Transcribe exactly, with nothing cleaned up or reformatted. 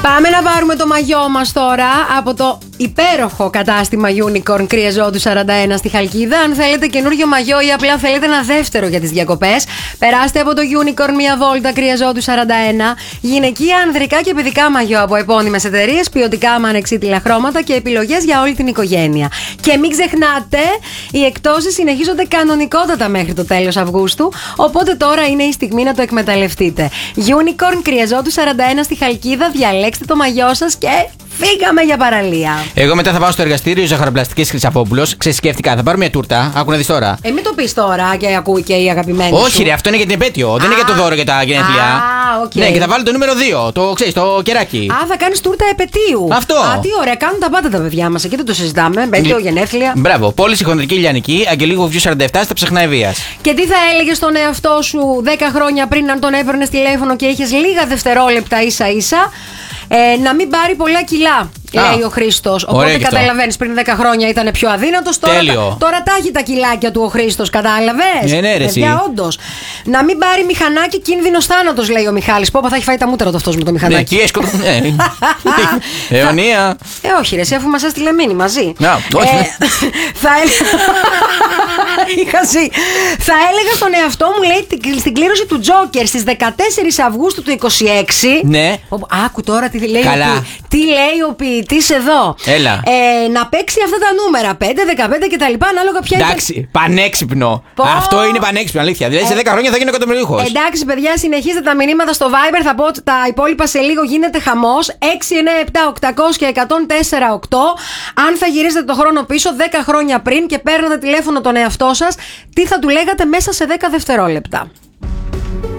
Πάμε να πάρουμε το μαγιό μας τώρα από το υπέροχο κατάστημα Unicorn Κρυεζόντου σαράντα ένα στη Χαλκίδα. Αν θέλετε καινούριο μαγιό ή απλά θέλετε ένα δεύτερο για τις διακοπές, περάστε από το Unicorn μία βόλτα Κρυεζόντου σαράντα ένα. Γυναικεία, ανδρικά και παιδικά μαγιό από επώνυμες εταιρείες, ποιοτικά με ανεξίτηλα χρώματα και επιλογές για όλη την οικογένεια. Και μην ξεχνάτε, οι εκτόσεις συνεχίζονται κανονικότατα μέχρι το τέλος Αυγούστου, οπότε τώρα είναι η στιγμή να το εκμεταλλευτείτε. Unicorn Κρυεζόντου σαράντα ένα στη Χαλκίδα, διαλέξτε το μαγιό σας και φύγαμε για παραλία. Εγώ μετά θα πάω στο εργαστήριο Ζαχαροπλαστικής Χρυσαπόπουλος. Ξεσκέφτηκα, θα πάρω μια τούρτα. Άκου να δεις τώρα. Ε, μην το πεις τώρα και ακούει και η αγαπημένη. Όχι, σου. ρε, αυτό είναι για την επέτειο. Α, δεν είναι για το δώρο για τα γενέθλια. Α, okay. Ναι, και θα βάλω το νούμερο δύο. Το ξέρεις, το κεράκι. Α, θα κάνεις τούρτα επετείου. Αυτό. Α, τι ωραία, κάνουν τα πάντα τα παιδιά μας. Εκεί δεν το συζητάμε. Επέτειο, γενέθλια. Μπράβο. Πώληση χονδρική Λιανική, Αγγελίκου Βιού σαράντα επτά στα Ψεχναευείας. Και τι θα έλεγες στον εαυτό σου δέκα χρόνια πριν, αν τον έπαιρνες τηλέφωνο και είχες λίγα δευτερόλεπτα ίσα ίσα, ε, να μην πάρει πολλά κιλά. Α, λέει ο Χρήστος. Οπότε καταλαβαίνεις, πριν δέκα χρόνια ήταν πιο αδύνατος. Τώρα, τα, τώρα τα έχει τα κιλάκια του ο Χρήστος, κατάλαβες. Ναι, ναι, ρε, παιδιά, όντως. Να μην πάρει μηχανάκι, κίνδυνος θάνατος, λέει ο Μιχάλης. Πόπα, θα έχει φάει τα μούτρα του αυτός με το μηχανάκι. Ναι, εκεί έσκο... Αιωνία. Ε, όχι, ρε, εσύ, αφού μας έστειλε μήνυ μαζί. Να, όχι. Θα Θα έλεγα στον εαυτό μου, λέει, στην κλήρωση του Τζόκερ στις δεκατέσσερις Αυγούστου του είκοσι έξι. Ναι. Άκου τώρα τι λέει, Καλά. τι λέει ο ποιητής εδώ. Έλα. Ε, να παίξει αυτά τα νούμερα, πέντε, δεκαπέντε κτλ. Ανάλογα ποια είναι. Εντάξει, πανέξυπνο. Πω. Αυτό είναι πανέξυπνο, αλήθεια. Δηλαδή σε δέκα χρόνια θα γίνω εκατομμυρίουχος. Εντάξει, παιδιά, συνεχίζετε τα μηνύματα στο Viber. Θα πω ότι τα υπόλοιπα σε λίγο, γίνεται χαμός. έξι εννιά επτά οκτακόσια εκατόν τέσσερα οκτώ. Αν θα γυρίσετε το χρόνο πίσω δέκα χρόνια πριν και παίρνατε τηλέφωνο τον εαυτό σας, τι θα του λέγατε μέσα σε δέκα δευτερόλεπτα.